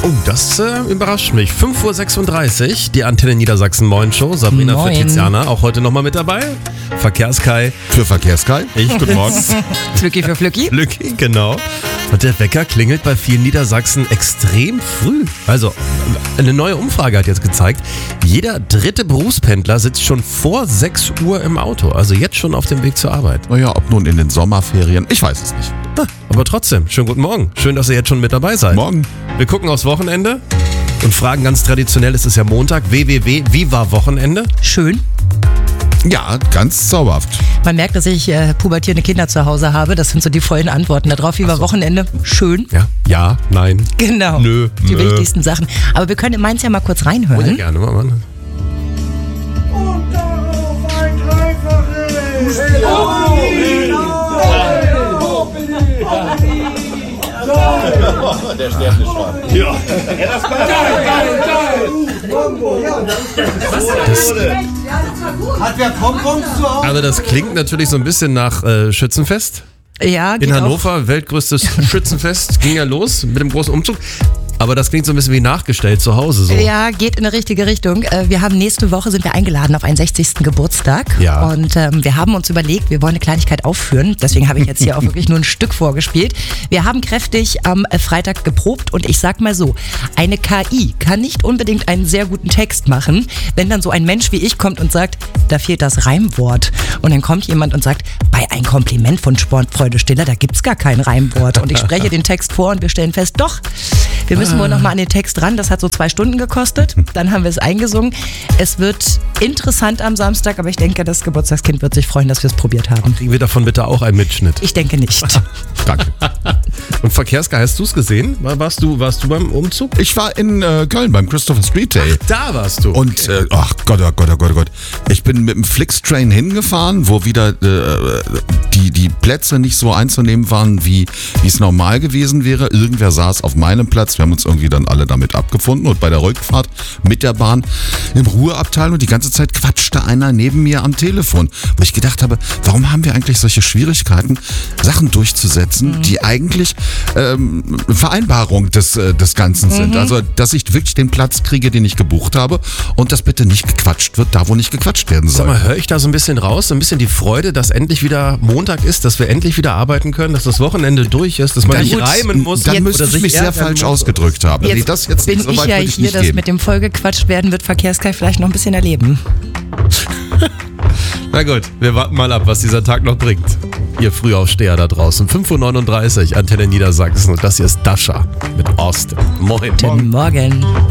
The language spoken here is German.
Oh, das überrascht mich. 5.36 Uhr, die Antenne Niedersachsen Moin Show. Sabrina Moin. für Tiziana, auch heute nochmal mit dabei. Verkehrskai. Für Verkehrskai. Ich, guten Morgen. Flücki für Flücki. Flücki, genau. Und der Wecker klingelt bei vielen Niedersachsen extrem früh. Also, eine neue Umfrage hat jetzt gezeigt, jeder dritte Berufspendler sitzt schon vor 6 Uhr im Auto. Also jetzt schon auf dem Weg zur Arbeit. Naja, ob nun in den Sommerferien, ich weiß es nicht. Aber trotzdem, schönen guten Morgen. Schön, dass ihr jetzt schon mit dabei seid. Morgen. Wir gucken aufs Wochenende und fragen ganz traditionell, es ist ja Montag, wie war Wochenende? Schön. Ja, ganz zauberhaft. Man merkt, dass ich pubertierende Kinder zu Hause habe. Das sind so die vollen Antworten darauf. Wie war Wochenende? Schön. Ja, nein. Genau. Nö. Die wichtigsten Sachen. Aber wir können in meins ja mal kurz Ja, reinhören. gerne, Mann. Und darauf ein dreifaches. Der Sternenschwan. Ja. Hat wer Bonbons zu Hause? Also das klingt natürlich so ein bisschen nach Schützenfest. Ja, geht In auch. Hannover, weltgrößtes Schützenfest, ging ja los mit dem großen Umzug. Aber das klingt so ein bisschen wie nachgestellt zu Hause. So. Ja, geht in eine richtige Richtung. Wir haben nächste Woche sind wir eingeladen auf einen 60. Geburtstag. Ja. Und wir haben uns überlegt, wir wollen eine Kleinigkeit aufführen. Deswegen habe ich jetzt hier auch wirklich nur ein Stück vorgespielt. Wir haben kräftig am Freitag geprobt und ich sag mal so, eine KI kann nicht unbedingt einen sehr guten Text machen, wenn dann so ein Mensch wie ich kommt und sagt, da fehlt das Reimwort. Und dann kommt jemand und sagt, bei ein Kompliment von Sportfreude Stiller, da gibt's gar kein Reimwort. Und ich spreche den Text vor und wir stellen fest, doch, wir müssen wohl nochmal an den Text ran. Das hat so 2 Stunden gekostet. Dann haben wir es eingesungen. Es wird interessant am Samstag, aber ich denke, das Geburtstagskind wird sich freuen, dass wir es probiert haben. Kriegen wir davon bitte auch einen Mitschnitt. Ich denke nicht. Danke. Und Verkehrskai, hast du es gesehen? Warst du beim Umzug? Ich war in Köln beim Christopher Street Day. Da warst du. Und, ach Gott, oh Gott, oh Gott, oh Gott. Ich bin mit dem Flixtrain hingefahren, wo wieder die Plätze nicht so einzunehmen waren, wie es normal gewesen wäre. Irgendwer saß auf meinem Platz. Wir haben uns irgendwie dann alle damit abgefunden. Und bei der Rückfahrt mit der Bahn im Ruheabteil und die ganze Zeit quatschte einer neben mir am Telefon. Wo ich gedacht habe, warum haben wir eigentlich solche Schwierigkeiten, Sachen durchzusetzen, die eigentlich eine Vereinbarung des Ganzen sind. Also, dass ich wirklich den Platz kriege, den ich gebucht habe und dass bitte nicht gequatscht wird, da wo nicht gequatscht werden Sag soll. mal, höre ich da so ein bisschen raus, so ein bisschen die Freude, dass endlich wieder Montag ist, dass wir endlich wieder arbeiten können, dass das Wochenende durch ist, dass man nicht reimen muss. Dann oder müsste ich sich mich sehr ärgern falsch muss. ausgedrückt haben. Jetzt Nee, das jetzt bin nicht, so ich weit ja würde ich hier, nicht das gehen. mit dem vollgequatscht werden wird Verkehrskai vielleicht noch ein bisschen erleben. Na gut, wir warten mal ab, was dieser Tag noch bringt. Ihr Frühaufsteher da draußen. 5.39 Uhr, Antenne Niedersachsen. Und das hier ist Dasha mit Austin. Moin. Guten Morgen.